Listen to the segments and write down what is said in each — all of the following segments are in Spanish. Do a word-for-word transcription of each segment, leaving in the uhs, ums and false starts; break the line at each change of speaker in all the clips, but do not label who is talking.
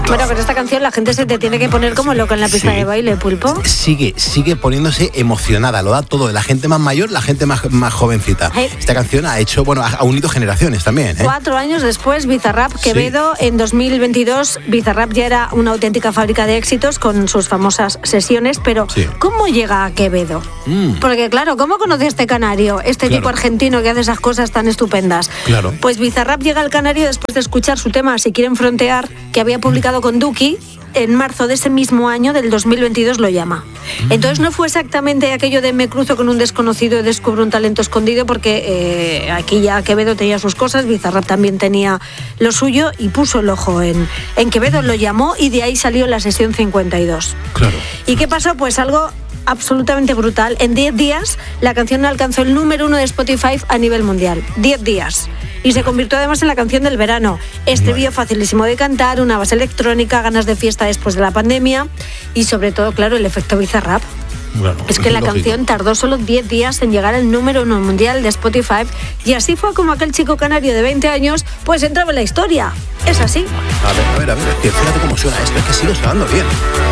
Bueno, con esta canción la gente se te tiene que poner como loca en la pista
Sí.
de baile, Pulpo.
Sigue, sigue poniéndose emocionada, lo da todo, la gente más mayor, la gente más, más jovencita.
Hey.
Esta canción ha hecho, bueno, ha unido generaciones también, ¿eh?
Cuatro años después, Bizarrap, Quevedo, en dos mil veintidós, Bizarrap ya era una auténtica fábrica de éxitos con sus famosas sesiones, pero
Sí.
¿cómo llega a Quevedo?
Mm.
Porque claro, ¿cómo conoció a este canario, este
Claro.
tipo argentino que hace esas cosas tan estupendas?
Claro.
Pues Bizarrap llega al canario después de escuchar su tema Si quieren frontear, que había publicado con Duki. En marzo de ese mismo año, del dos mil veintidós, lo llama. Entonces no fue exactamente aquello de me cruzo con un desconocido y descubro un talento escondido, porque eh, aquí ya Quevedo tenía sus cosas, Bizarrap también tenía lo suyo y puso el ojo en, en Quevedo, lo llamó y de ahí salió la sesión cincuenta y dos.
Claro.
¿Y qué pasó? Pues algo absolutamente brutal. En diez días la canción alcanzó el número uno de Spotify a nivel mundial. diez días. Y se convirtió además en la canción del verano. Estribillo facilísimo de cantar, una base electrónica, ganas de fiesta después de la pandemia y sobre todo, claro, el efecto Bizarrap.
Bueno,
Es que la
lógico.
canción tardó solo diez días en llegar al número uno mundial de Spotify y así fue como aquel chico canario de veinte años pues entraba en la historia. Es así.
A ver, a ver, a ver, es que fíjate cómo suena esto, es que sigue sonando bien.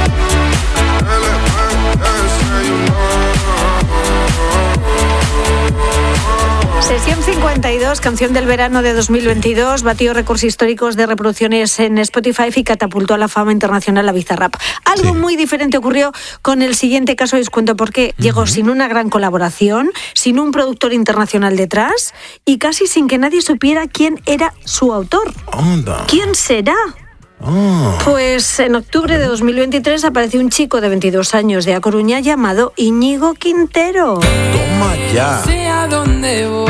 Sesión cincuenta y dos, canción del verano de dos mil veintidós, batió récords históricos de reproducciones en Spotify y catapultó a la fama internacional a Bizarrap. Algo
Sí.
muy diferente ocurrió con el siguiente caso, y os cuento por qué. Llegó sin una gran colaboración, sin un productor internacional detrás y casi sin que nadie supiera quién era su autor.
Onda.
¿Quién será?
Oh.
Pues en octubre de dos mil veintitrés apareció un chico de veintidós años de A Coruña llamado Íñigo Quintero.
Toma ya.
Sé a dónde voy.